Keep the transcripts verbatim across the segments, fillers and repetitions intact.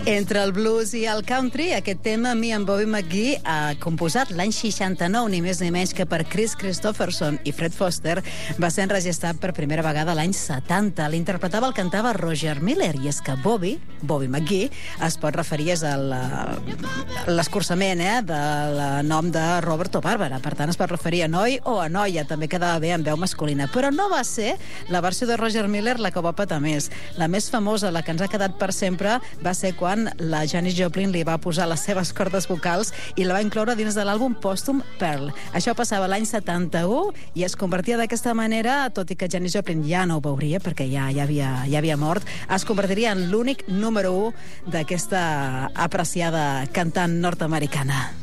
Entre el blues i el country, aquest tema Me and Bobby McGee ha composat l'any seixanta-nou, ni més ni menys que per Chris Christopherson i Fred Foster, va ser enregistrat per primera vegada l'any setanta. L'interpretava, el cantava Roger Miller, i és que Bobby, Bobby McGee, es pot referir a l'escurçament eh, del nom de Roberto Barbara. Per tant, es pot referir a noi o a noia, també quedava bé en veu masculina. Però no va ser la versió de Roger Miller la que va petar més. La més famosa, la que ens ha quedat per sempre, va ser quan la Janis Joplin li va posar les seves cordes vocals i la va incloure dins de l'àlbum pòstum Pearl. Això passava l'any setanta-u i es convertia d'aquesta manera, tot i que Janis Joplin ja no ho veuria perquè ja, ja, havia, ja havia mort, es convertiria en l'únic número u d'aquesta apreciada cantant nord-americana.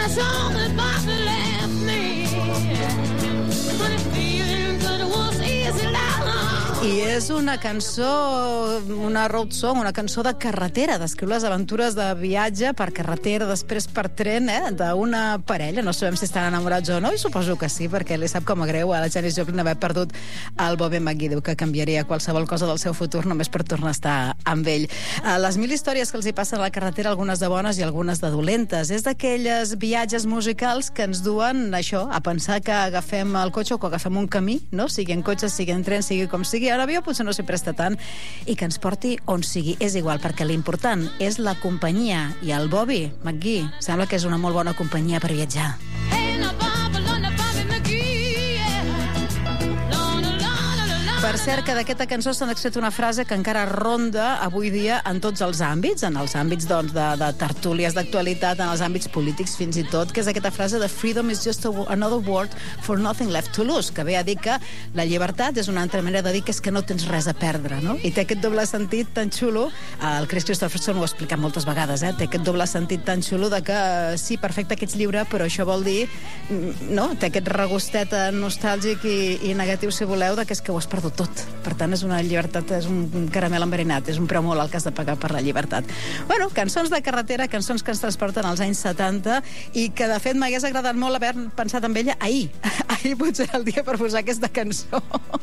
I és una cançó, una road song, una cançó de carretera, descriu les aventures de viatge per carretera, després per tren, eh, d'una parella. No sabem si estan enamorats o no, i suposo que sí, perquè li sap com a greu a la Janis Joplin haver perdut el Bobby McGee. Diu que canviaria qualsevol cosa del seu futur només per tornar a estar amb ell. Les mil històries que els hi passen a la carretera, algunes de bones i algunes de dolentes. És d'aquelles viatges musicals que ens duen això, a pensar que agafem el cotxe o que agafem un camí, no? Sigui en cotxe, sigui en tren, sigui com sigui. En avió potser no s'hi presta tant, i que ens porti on sigui. És igual, perquè l'important és la companyia, i el Bobby McGee sembla que és una molt bona companyia per viatjar. Per cert, que d'aquesta cançó s'ha extret una frase que encara ronda avui dia en tots els àmbits, en els àmbits doncs, de, de tertúlies d'actualitat, en els àmbits polítics fins i tot, que és aquesta frase de "Freedom is just a, another word for nothing left to lose", que ve a dir que la llibertat és una altra manera de dir que és que no tens res a perdre, no? I té aquest doble sentit tan xulo, el Chris Christopherson ho ha explicat moltes vegades, eh? Té aquest doble sentit tan xulo de que sí, perfecte que ets lliure, però això vol dir, no? Té aquest regustet nostàlgic i, i negatiu, si voleu, de que és que ho has perdut tot. Per tant, és una llibertat, és un caramel enverinat, és un preu molt alt que has de pagar per la llibertat. Bueno, cançons de carretera, cançons que ens transporten als anys setanta i que, de fet, m'hagués agradat molt haver pensat en ella ahir. Ahir potser era el dia per posar aquesta cançó.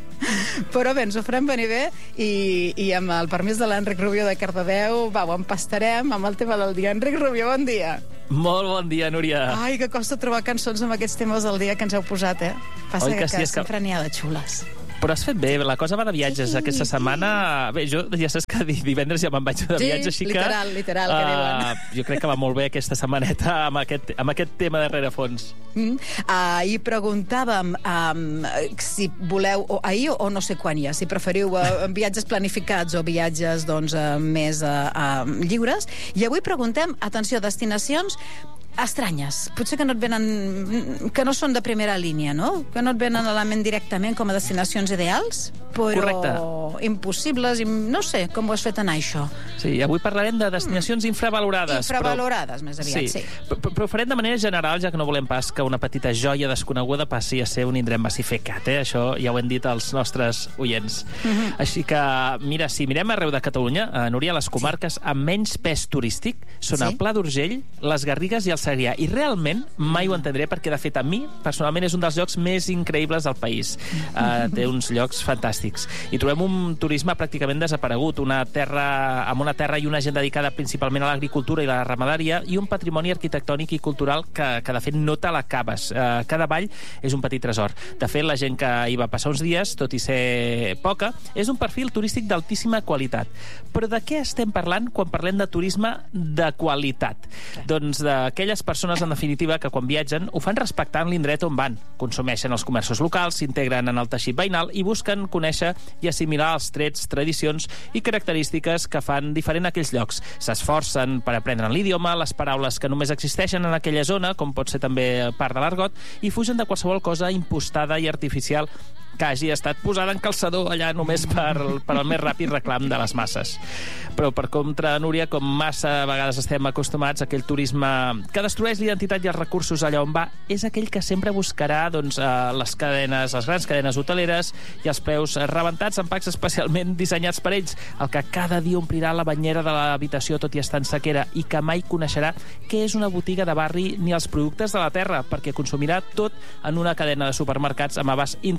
Però bé, ens ho farem venir bé i, i amb el permís de l'Enric Rubio de Cardedeu, va, ho empastarem amb el tema del dia. Enric Rubio, bon dia. Molt bon dia, Núria. Ai, que costa trobar cançons amb aquests temes del dia que ens heu posat, eh? Passa Oi que, que, sí, que sempre que... n'hi ha de xules. Però has fet bé, la cosa va de viatges. Sí, aquesta setmana... Bé, jo ja saps que divendres ja me'n vaig de sí, viatge, així literal, que... literal, que diuen. Uh, jo crec que va molt bé aquesta setmaneta amb aquest, amb aquest tema de rerefons. Mm. Ahir preguntàvem um, si voleu, o ahir o no sé quan ja, si preferiu uh, viatges planificats o viatges doncs, uh, més uh, uh, lliures. I avui preguntem, atenció, destinacions estranyes, potser que no et venen, que no són de primera línia, no? Que no et venen a la ment directament com a destinacions ideals, però correcte, impossibles, no sé, com ho has fet anar, això? Sí, avui parlarem de destinacions infravalorades. Infravalorades, però... més aviat, sí. sí. Però, però ho farem de manera general, ja que no volem pas que una petita joia desconeguda passi a ser un indret massificat, eh? Això ja ho hem dit als nostres oients. Mm-hmm. Així que, mira, si mirem arreu de Catalunya, a Núria, les comarques sí. amb menys pes turístic són sí? el Pla d'Urgell, les Garrigues i el Segrià. I realment mai ho entendré perquè, de fet, a mi, personalment, és un dels llocs més increïbles del país. Uh, té uns llocs fantàstics. I trobem un turisme pràcticament desaparegut, una terra, amb una terra i una gent dedicada principalment a l'agricultura i la ramaderia, i un patrimoni arquitectònic i cultural que, que de fet, no te l'acabes. Uh, cada vall és un petit tresor. De fet, la gent que hi va passar uns dies, tot i ser poca, és un perfil turístic d'altíssima qualitat. Però de què estem parlant quan parlem de turisme de qualitat? Sí. Doncs d'aquelles persones, en definitiva, que quan viatgen ho fan respectant l'indret on van. Consumeixen els comerços locals, s'integren en el teixit veïnal i busquen conèixer i assimilar els trets, tradicions i característiques que fan diferent aquells llocs. S'esforcen per aprendre l'idioma, les paraules que només existeixen en aquella zona, com pot ser també part de l'argot, i fugen de qualsevol cosa impostada i artificial que hagi estat posada en calçador allà només per, per al més ràpid reclam de les masses. Però, per contra, Núria, com massa vegades estem acostumats, aquell turisme que destrueix l'identitat i els recursos allà on va és aquell que sempre buscarà doncs, les cadenes, les grans cadenes hoteleres i els preus rebentats en packs especialment dissenyats per ells, el que cada dia omplirà la banyera de l'habitació tot i estar en sequera, i que mai coneixerà què és una botiga de barri ni els productes de la terra, perquè consumirà tot en una cadena de supermercats amb abast internacional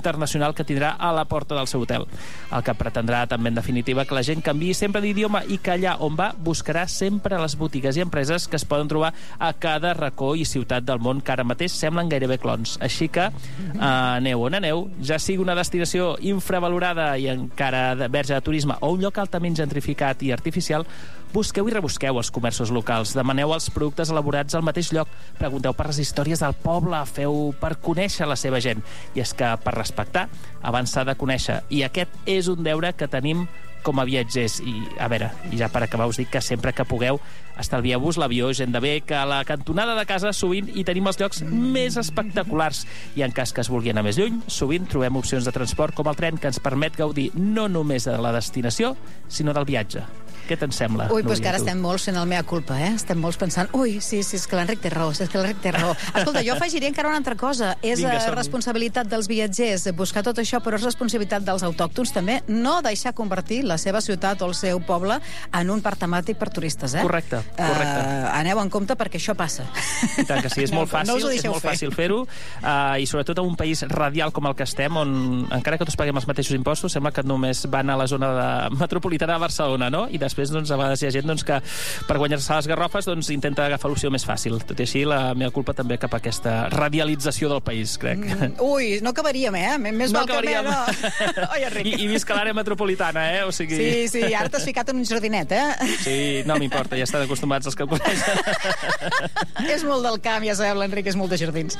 internacional que tindrà a la porta del seu hotel. El que pretendrà també, en definitiva, que la gent canviï sempre d'idioma i que allà on va buscarà sempre les botigues i empreses que es poden trobar a cada racó i ciutat del món, que ara mateix semblen gairebé clons. Així que uh, aneu on aneu, ja sigui una destinació infravalorada i encara verge de turisme o un lloc altament gentrificat i artificial, busqueu i rebusqueu els comerços locals, demaneu els productes elaborats al mateix lloc, pregunteu per les històries del poble, feu per conèixer la seva gent. I és que per respectar, abans s'ha de conèixer. I aquest és un deure que tenim com a viatgers. I, a veure, i ja per acabar us dic que sempre que pugueu estalvieu-vos l'avió, gent de bé, que a la cantonada de casa sovint hi tenim els llocs més espectaculars. I en cas que es vulgui anar més lluny, sovint trobem opcions de transport com el tren que ens permet gaudir no només de la destinació, sinó del viatge. Què te'n sembla? Ui, doncs que ara estem molts fent el mea culpa, eh? Estem molts pensant, ui, sí, sí, és que l'Enric té raó, és que l'Enric té raó. Escolta, jo afegiria encara una altra cosa. És Vinga, responsabilitat dels viatgers buscar tot això, però és responsabilitat dels autòctons també no deixar convertir la seva ciutat o el seu poble en un parc temàtic per turistes, eh? Correcte, correcte. Uh, aneu en compte perquè això passa. I tant que sí, és molt fàcil, no és molt fer. fàcil fer-ho, uh, i sobretot en un país radial com el que estem, on encara que tots paguem els mateixos impostos, sembla que només van a la zona de metropolitana de Barcelona, no? I després, doncs, a vegades hi ha gent doncs, que per guanyar-se les garrofes doncs, intenta agafar l'opció més fàcil. Tot i així, la meva culpa també cap a aquesta radialització del país, crec. Mm, ui, no acabaríem, eh? Més no val que més, no. Oi, I, I visc a l'àrea metropolitana, eh? O sigui... Sí, sí, ara t'has ficat en un jardinet, eh? Sí, no m'importa, ja estan acostumats els que coneixen. És molt del camp, ja sabeu, l'Enric és molt de jardins.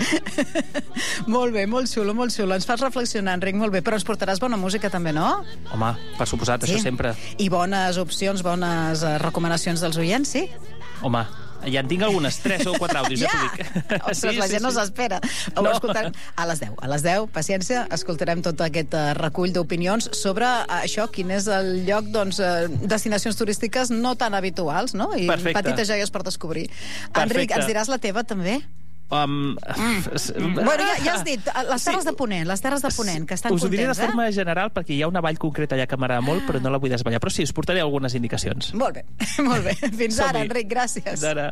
Molt bé, molt xulo, molt xulo. Ens fas reflexionar, Enric, molt bé. Però ens portaràs bona música també, no? Home, per suposat, sí. Això sempre. I bones opcions, bones recomanacions dels oients, sí? Home, ja en tinc algunes, tres o quatre àudios, ja, ja t'ho dic. Ostres, sí, la gent sí, no sí. s'espera. Ho no. escoltarem a les deu. A les deu, paciència, escoltarem tot aquest uh, recull d'opinions sobre uh, això, quin és el lloc, doncs, uh, destinacions turístiques no tan habituals, no? I Perfecte. petites joies per descobrir. Perfecte. Enric, ens diràs la teva, també? Um, mm. Bueno, ja, ja has dit, les terres sí. de Ponent, les terres de Ponent, que estan us contents, ho diré de forma eh? general, perquè hi ha una vall concreta allà que m'agrada molt, però no la vull desvetllar. Però sí, us portaré algunes indicacions. Molt bé, molt bé. Fins ara, Enric, gràcies. Fins ara.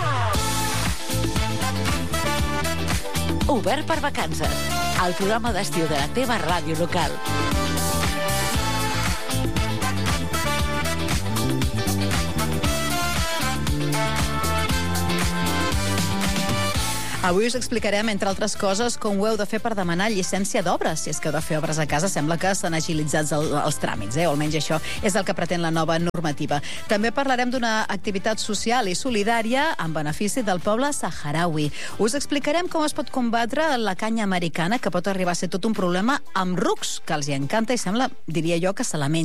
Obert per vacances, el programa d'estiu de la teva ràdio local. Avui us explicarem, entre altres coses, com ho heu de fer per demanar llicència d'obres. Si és que heu de fer obres a casa, sembla que estan agilitzats el, els tràmits, eh? O almenys això és el que pretén la nova normativa. També parlarem d'una activitat social i solidària en benefici del poble saharaui. Us explicarem com es pot combatre la canya americana, que pot arribar a ser tot un problema amb rucs, que els hi encanta i sembla, diria jo, que se la menja.